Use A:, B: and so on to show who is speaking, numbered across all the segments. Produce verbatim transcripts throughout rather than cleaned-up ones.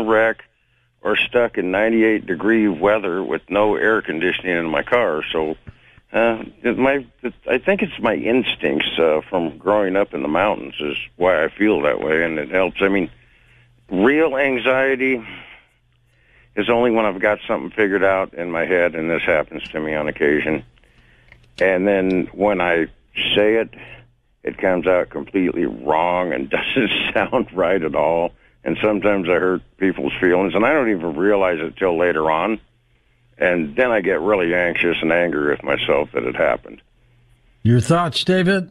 A: a wreck or stuck in ninety-eight degree weather with no air conditioning in my car. So uh, my, I think it's my instincts uh, from growing up in the mountains is why I feel that way, and it helps. I mean, real anxiety is only when I've got something figured out in my head, and this happens to me on occasion. And then when I say it, it comes out completely wrong and doesn't sound right at all. And sometimes I hurt people's feelings, and I don't even realize it till later on. And then I get really anxious and angry with myself that it happened.
B: Your thoughts, David?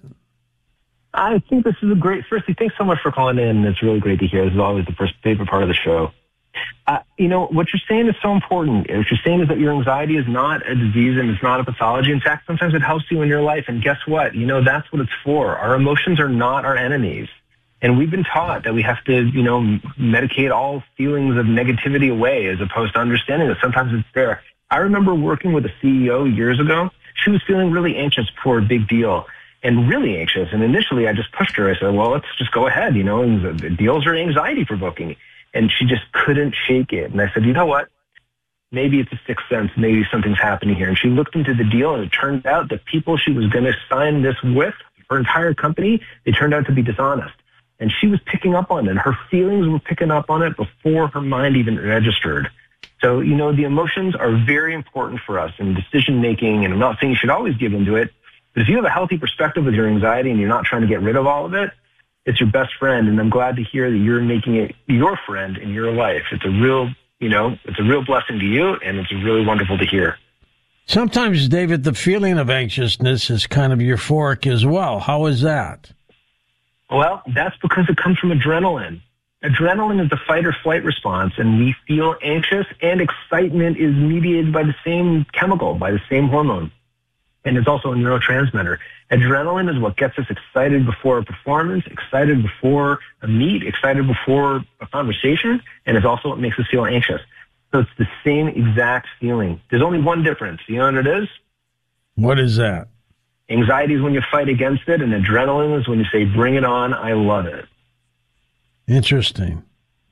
C: I think this is a great, firstly, thanks so much for calling in. It's really great to hear. This is always the first favorite part of the show. Uh, you know, what you're saying is so important. What you're saying is that your anxiety is not a disease and it's not a pathology. In fact, sometimes it helps you in your life. And guess what? You know, that's what it's for. Our emotions are not our enemies. And we've been taught that we have to, you know, medicate all feelings of negativity away as opposed to understanding that sometimes it's there. I remember working with a C E O years ago. She was feeling really anxious before a big deal. And really anxious. And initially I just pushed her. I said, well, let's just go ahead. You know, and the deals are anxiety provoking. And she just couldn't shake it. And I said, you know what? Maybe it's a sixth sense. Maybe something's happening here. And she looked into the deal, and it turned out the people she was going to sign this with, her entire company, they turned out to be dishonest. And she was picking up on it. Her feelings were picking up on it before her mind even registered. So, you know, the emotions are very important for us in decision-making. And I'm not saying you should always give into it. But if you have a healthy perspective with your anxiety and you're not trying to get rid of all of it, it's your best friend, and I'm glad to hear that you're making it your friend in your life. It's a real, you know, it's a real blessing to you, and it's really wonderful to hear.
B: Sometimes, David, the feeling of anxiousness is kind of euphoric as well. How is that?
C: Well, that's because it comes from adrenaline. Adrenaline is the fight or flight response, and we feel anxious, and excitement is mediated by the same chemical, by the same hormone. And it's also a neurotransmitter. Adrenaline is what gets us excited before a performance, excited before a meet, excited before a conversation, and it's also what makes us feel anxious. So it's the same exact feeling. There's only one difference. You know what it is?
B: What is that?
C: Anxiety is when you fight against it, and adrenaline is when you say, bring it on, I love it.
B: Interesting.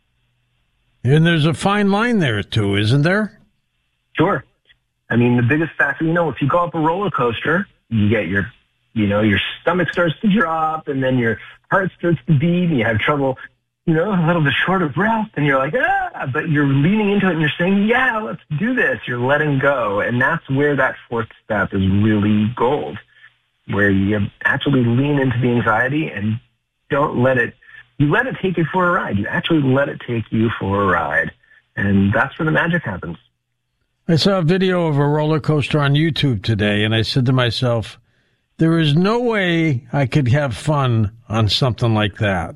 B: And there's a fine line there, too, isn't there?
C: Sure. I mean, the biggest factor, you know, if you go up a roller coaster, you get your, you know, your stomach starts to drop, and then your heart starts to beat, and you have trouble, you know, a little bit short of breath, and you're like, ah, but you're leaning into it, and you're saying, yeah, let's do this. You're letting go, and that's where that fourth step is really gold, where you actually lean into the anxiety and don't let it, you let it take you for a ride. You actually let it take you for a ride, and that's where the magic happens.
B: I saw a video of a roller coaster on YouTube today, and I said to myself, there is no way I could have fun on something like that.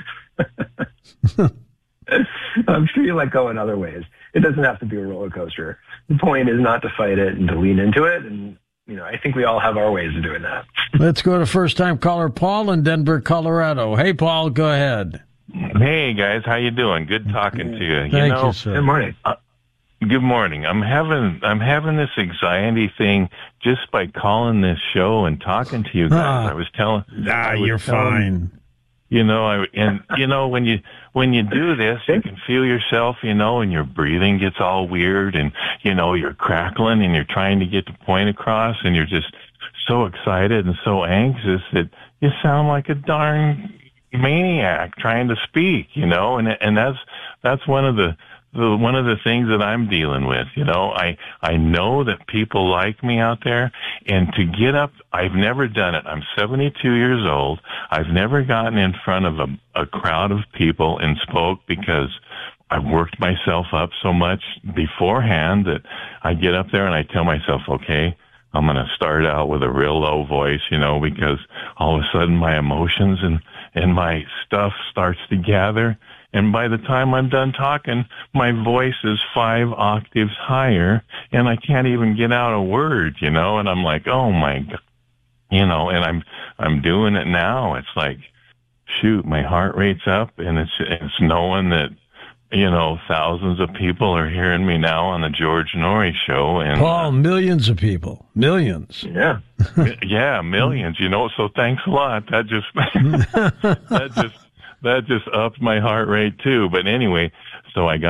C: I'm sure you let go in other ways. It doesn't have to be a roller coaster. The point is not to fight it and to lean into it. And, you know, I think we all have our ways of doing that.
B: Let's go to first-time caller Paul in Denver, Colorado. Hey, Paul, go ahead.
D: Hey, guys. How you doing? Good talking to you.
B: Thank
D: you, know,
B: you, sir.
C: Good morning.
D: Uh, Good morning. I'm having I'm having this anxiety thing just by calling this show and talking to you guys.
B: Ah,
D: I was telling.
B: Ah,
D: I was
B: you're
D: telling,
B: fine.
D: You know, I and you know when you when you do this, you can feel yourself, you know, and your breathing gets all weird, and you know you're crackling, and you're trying to get the point across, and you're just so excited and so anxious that you sound like a darn maniac trying to speak, you know, and and that's that's one of the. The, one of the things that I'm dealing with, you know, I, I know that people like me out there, and to get up, I've never done it. I'm seventy-two years old. I've never gotten in front of a, a crowd of people and spoke because I've worked myself up so much beforehand that I get up there and I tell myself, okay, I'm going to start out with a real low voice, you know, because all of a sudden my emotions and, and my stuff starts to gather. And by the time I'm done talking, my voice is five octaves higher, and I can't even get out a word, you know, and I'm like, oh my God, you know, and I'm, I'm doing it now. It's like, shoot, my heart rate's up, and it's, it's knowing that, you know, thousands of people are hearing me now on the George Norrie show. And
B: Paul, millions of people, millions.
C: Yeah.
D: Yeah, millions, you know, so thanks a lot. That just, that just, that just upped my heart rate too. But anyway, so I got